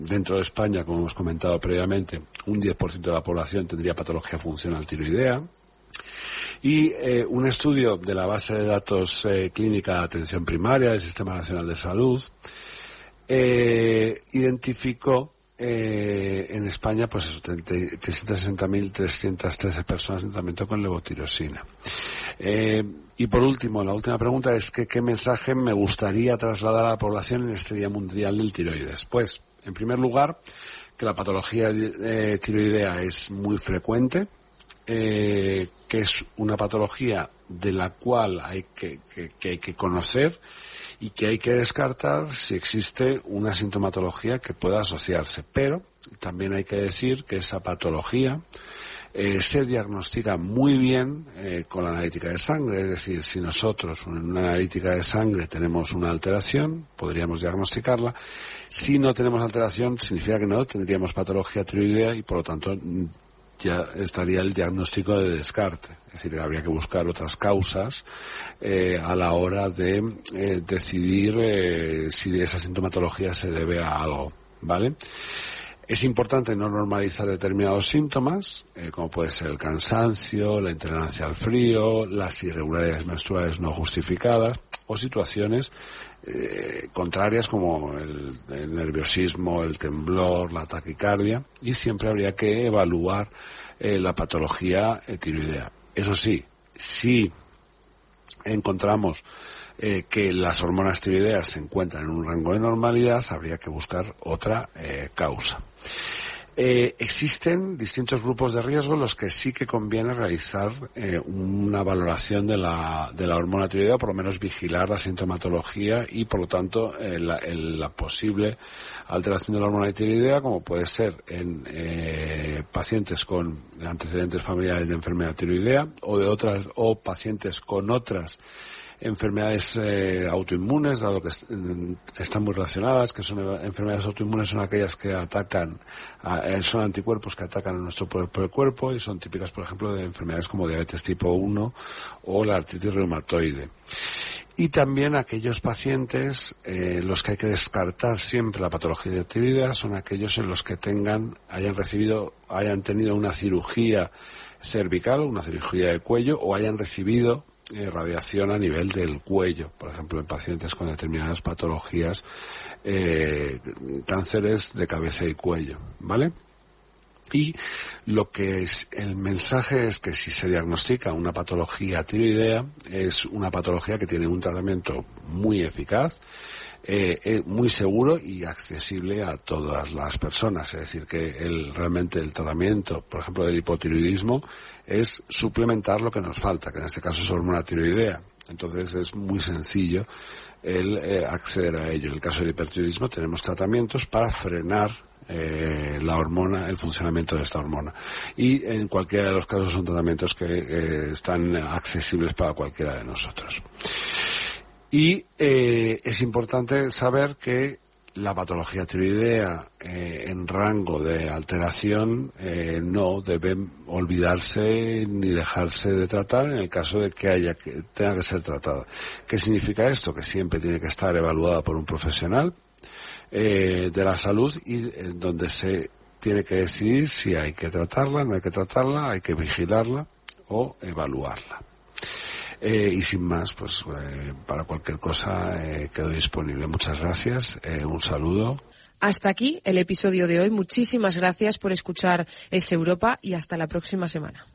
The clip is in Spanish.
dentro de España, como hemos comentado previamente, un 10% de la población tendría patología funcional tiroidea. Y un estudio de la base de datos clínica de atención primaria del Sistema Nacional de Salud identificó en España pues 360.313 personas en tratamiento con levotirosina. Y por último, la última pregunta es que ¿qué mensaje me gustaría trasladar a la población en este Día Mundial del Tiroides? Pues, en primer lugar, que la patología tiroidea es muy frecuente, que es una patología de la cual hay que conocer y que hay que descartar si existe una sintomatología que pueda asociarse. Pero también hay que decir que esa patología se diagnostica muy bien con la analítica de sangre. Es decir, si nosotros en una analítica de sangre tenemos una alteración, podríamos diagnosticarla. Si no tenemos alteración, significa que no tendríamos patología tiroidea y por lo tanto ya estaría el diagnóstico de descarte. Es decir, habría que buscar otras causas a la hora de decidir si esa sintomatología se debe a algo, ¿vale? Es importante no normalizar determinados síntomas, como puede ser el cansancio, la intolerancia al frío, las irregularidades menstruales no justificadas o situaciones contrarias como el nerviosismo, el temblor, la taquicardia, y siempre habría que evaluar la patología tiroidea. Eso sí, si encontramos que las hormonas tiroideas se encuentran en un rango de normalidad, habría que buscar otra causa. Existen distintos grupos de riesgo en los que sí que conviene realizar una valoración de la hormona tiroidea, por lo menos vigilar la sintomatología y, por lo tanto, la posible alteración de la hormona tiroidea, como puede ser en pacientes con antecedentes familiares de enfermedad tiroidea o pacientes con otras enfermedades autoinmunes, dado que están muy relacionadas, que son enfermedades autoinmunes, son aquellas que atacan, son anticuerpos que atacan a nuestro propio cuerpo y son típicas, por ejemplo, de enfermedades como diabetes tipo 1 o la artritis reumatoide. Y también aquellos pacientes los que hay que descartar siempre la patología tiroidea son aquellos en los que hayan tenido una cirugía cervical, una cirugía de cuello, o hayan recibido radiación a nivel del cuello, por ejemplo, en pacientes con determinadas patologías, cánceres de cabeza y cuello, ¿vale? Y lo que es el mensaje es que si se diagnostica una patología tiroidea, es una patología que tiene un tratamiento muy eficaz, muy seguro y accesible a todas las personas. Es decir, que realmente el tratamiento, por ejemplo, del hipotiroidismo, es suplementar lo que nos falta, que en este caso es hormona tiroidea. Entonces es muy sencillo el acceder a ello. En el caso del hipertiroidismo tenemos tratamientos para frenar la hormona, el funcionamiento de esta hormona. Y en cualquiera de los casos son tratamientos que están accesibles para cualquiera de nosotros. Y es importante saber que la patología tiroidea en rango de alteración no debe olvidarse ni dejarse de tratar en el caso de que tenga que ser tratada. ¿Qué significa esto? Que siempre tiene que estar evaluada por un profesional de la salud y donde se tiene que decidir si hay que tratarla, no hay que tratarla, hay que vigilarla o evaluarla. Y sin más, pues para cualquier cosa quedo disponible. Muchas gracias, un saludo. Hasta aquí el episodio de hoy. Muchísimas gracias por escuchar Es Europa y hasta la próxima semana.